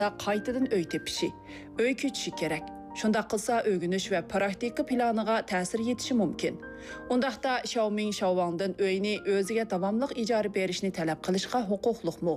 qaytadan uy tepishi, uy ko'chishi kerak. Shunda qilsa o'rganish va praktika planiga ta'sir yetishi mumkin. Undaqda Xiaoming Xiaowangdan uyni o'ziga davomli ijara berishni talab qilishga huquqliqmi?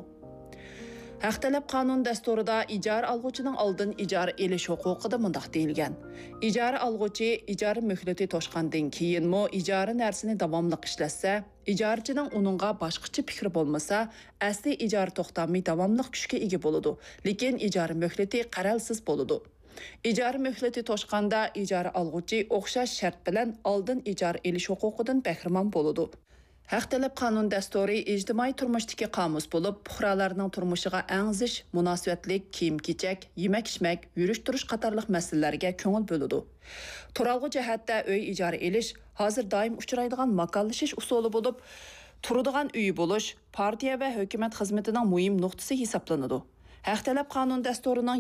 Haq talab qonun dasturida ijara alg'uchining oldin ijara elish huquqida mundaq deyilgan. Ijara alg'uchi ijara muhlati to'shqandan keyinmi ijara narsini davomli ishlatsa, ijarachining uningga boshqacha fikri bo'lmasa, asli ijara to'xtami davomli kuchga ega bo'ladi, lekin ijara muhlati qaralsiz bo'ladi. Ijara muhlati to'shqanda ijara alg'uchi o'xshash shart bilan oldin ijara elish huquqidan bahramand bo'ladi. Haq talab qonun dasturi ijtimoiy turmushdagi qomus bo'lib, fuqarolarning turmushiga a'zish, munosabatlik, kiyim-kechak, yemak-ichmak, yurish-turish qatorliq masalalarga ko'ngil bo'ladi. Turalg'u jihatda uy ijara elish hozir doim uchraydigan makonlashish usuli bo'lib, turadigan uy bo'lish partiya va hukumat xizmatining muhim nuqtasi hisoblanadi. Haq talab qonun dasturining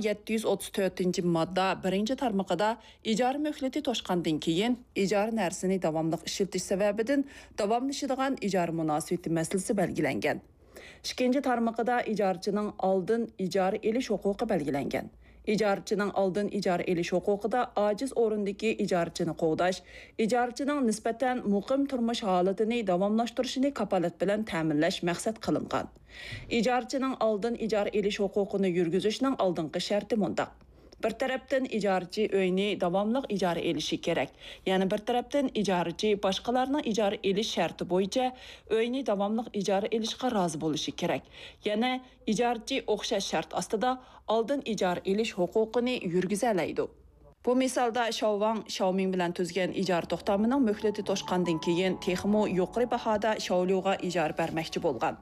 734-modda 1-tarmog'ida ijara muhlati to'shqandan keyin ijara narsini davomli ishlatish sababidan davomlashadigan ijara munosabati masalasi belgilangan. 2-tarmog'ida ijarachining oldin ijara elish huquqi belgilangan. Ijarachining oldin ijara elish huquqida ojiz o'rindagi ijarachini qo'g'dash, ijarachining nisbatan muqim turmush holatini davomlashtirishini kafolat bilan ta'minlash maqsad qilingan. Ijarachining oldin ijara elish huquqini yurgizishning oldingi sharti mundaq. Bir tarafdan ijarachi uyni davomli ijara elishi kerak. Ya'ni bir tarafdan ijarachi boshqalarning ijara elish sharti bo'yicha uyni davomli ijara elishga rozi bo'lishi kerak. Yana ijarachi o'xshash shart ostida oldin ijara elish huquqini yurgiza oladi. Bu misolda Xiaoming bilan tuzgan ijara to'xtamining muhlati to'shqandan keyin texmo yuqori bahoda Xiaoliuga ijara bermoqchi bo'lgan.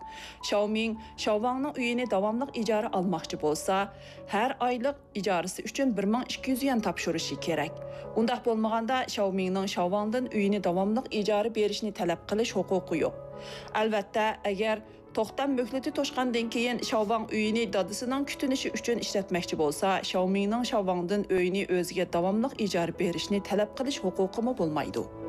Xiaowangning uyini davomli ijara olmoqchi bo'lsa, har oylik ijarasi uchun 1200 yuan topshirishi kerak. Undaq bo'lmaganda Xiaowangdan uyini davomli ijara berishni talab qilish huquqi yo'q. Albatta, agar to'xtam muhlati to'shqandan keyin Xiaowang uyini dadasining kutinishi uchun ishlatmoqchi bo'lsa, Xiaomingning Xiaowangdan uyini o'ziga davomli ijara berishni talab qilish huquqi bo'lmaydi.